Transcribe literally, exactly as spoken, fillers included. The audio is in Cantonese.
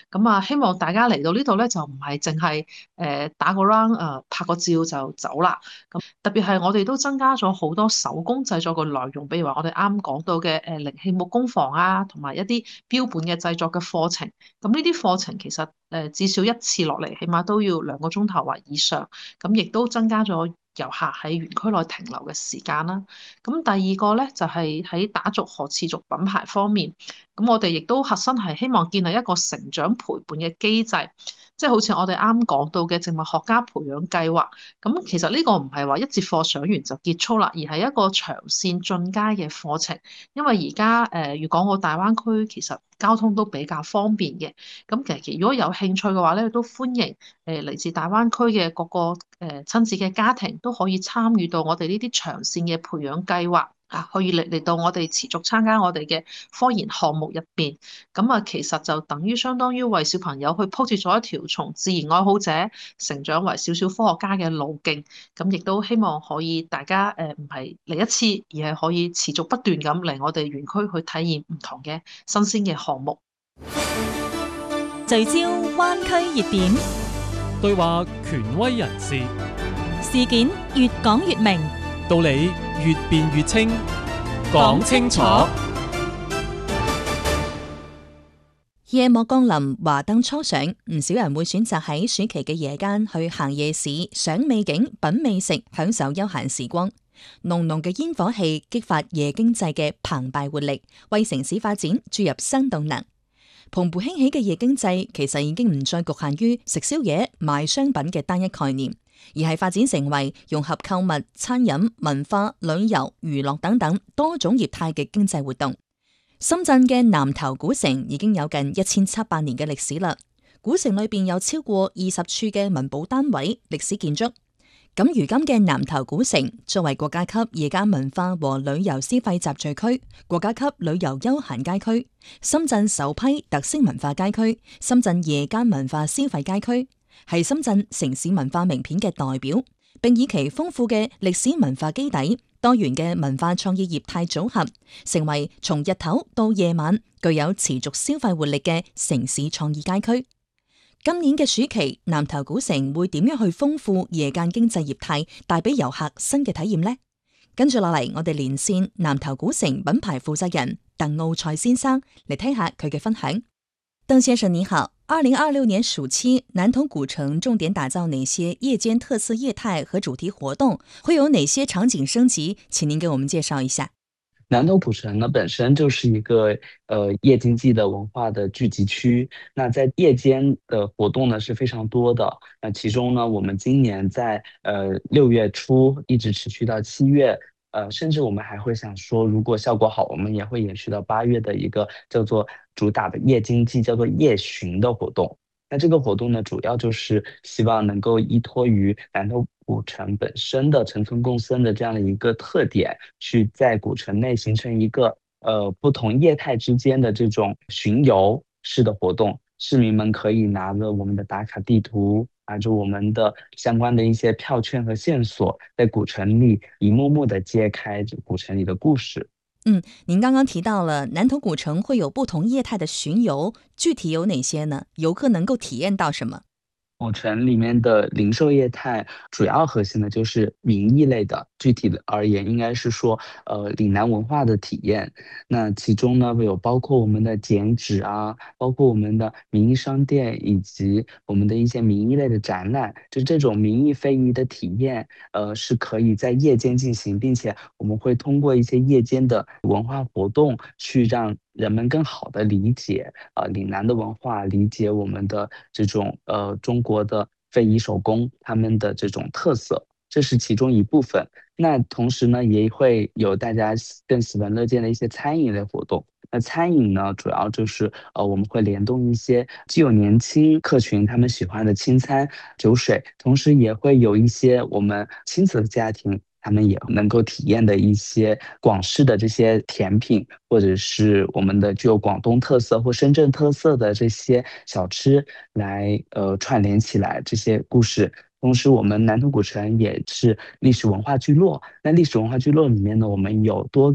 咁啊，希望大家嚟到呢度咧就唔係淨係誒打個 round 誒拍個照就走啦。咁特別係我哋都增加咗好多手工製作嘅內容，比如話我哋啱講到嘅誒靈氣木工房啊，同埋一啲標本嘅製作嘅課程。咁呢啲課程其實誒、呃、至少一次落嚟，起碼都要兩個鐘頭或以上。咁亦都增加咗遊客喺園區內停留嘅時間啦。咁第二個咧就係、是、喺打造可持續品牌方面，咁我哋亦都核心係希望建立一個成長陪伴嘅機制，即係好似我哋啱講到嘅植物學家培養計劃。咁其實呢個唔係話一節課上完就結束啦，而係一個長線進階嘅課程。因為而家誒粵港澳大灣區其實交通都比較方便嘅，咁其實如果有興趣嘅話咧，都歡迎誒嚟自大灣區嘅各個誒親子嘅家庭都可以參與到我哋呢啲長線嘅培養計劃啊，可以嚟嚟到我哋持續參加我哋嘅科研項目入邊。咁啊，其實就等於相當於為小朋友去鋪設咗一條從自然愛好者成長為小小科學家嘅路徑。咁亦都希望可以大家誒唔係嚟一次，而係可以持續不斷咁嚟我哋園區去體驗唔同嘅新鮮嘅項目。 聚焦灣區熱點， 對話權威人士， 事件越講越明， 道理越辯越清，講清楚。 夜幕降臨，華燈初上，唔少人會選擇喺暑期嘅夜間去行夜市，賞美景、品美食，享受休閒時光。濃濃嘅煙火氣激發夜經濟嘅澎湃活力，為城市發展注入新動能。蓬勃興起嘅夜經濟其實已經唔再局限於食宵夜、賣商品嘅單一概念，而係發展成為融合購物、餐飲、文化、旅遊、娛樂等等多種業態嘅經濟活動。深圳嘅南頭古城已經有近一千七百年嘅歷史啦。古城裏邊有超過二十處嘅文保單位、歷史建築。咁如今嘅南頭古城作為國家級夜間文化和旅遊消費集聚區、國家級旅遊休閒街區、深圳首批特色文化街區、深圳夜間文化消費街區，係深圳城市文化名片嘅代表，並以其豐富嘅歷史文化基底、多元嘅文化創意業態組合，成為從日頭到夜晚具有持續消費活力嘅城市創意街區。今年嘅暑期，南頭古城會點樣去豐富夜間經濟業態，帶俾遊客新嘅體驗呢？跟住落嚟，我哋連線南頭古城品牌負責人鄧奧賽先生嚟聽下佢嘅分享。鄧先生你好，二零二六年暑期，南頭古城重點打造哪些夜間特色業態和主題活動？會有哪些場景升級？請您給我們介紹一下。 南頭古城呢本身就是一個呃夜經濟的文化的聚集區，那在夜間的活動呢是非常多的。那其中呢，我們今年在呃六月初一直持續到七月，呃甚至我們還會想說，如果效果好，我們也會延續到八月的一個叫做主打的夜經濟，叫做夜巡的活動。那這個活動呢，主要就是希望能夠依託於南頭古城本身的城村共生的這樣的一個特點，去在古城內形成一個呃不同業態之間的這種巡遊式的活動。市民們可以拿着我們的打卡地圖，拿着我們的相關的一些票券和線索，在古城裏一幕幕的揭開古城裏的故事。 嗯，您剛剛提到了南頭古城會有不同業態的巡遊，具體有哪些呢？遊客能夠體驗到什麼？ 古城裏面的零售業態主要核心的就是名義類的，具體的而言，應該是說，呃，嶺南文化的體驗。那其中呢，有包括我們的剪紙啊，包括我們的名義商店，以及我們的一些名義類的展覽。就這種名義非遺的體驗，呃，是可以在夜間進行，並且我們會通過一些夜間的文化活動，去讓人們更好的理解，呃，嶺南的文化，理解我們的這種，呃，中國的非遺手工，他們的這種特色，這是其中一部分。那同時呢，也會有大家更喜聞樂見的一些餐飲類活動。那餐飲呢，主要就是，呃，我們會聯動一些既有年輕客群他們喜歡的清餐、酒水，同時也會有一些我們親子的家庭，他們也能夠體驗的一些廣式的這些甜品，或者是我們的具有廣東特色或深圳特色的這些小吃，來呃串聯起來這些故事。同時，我們南頭古城也是歷史文化聚落。那歷史文化聚落裡面呢，我們有多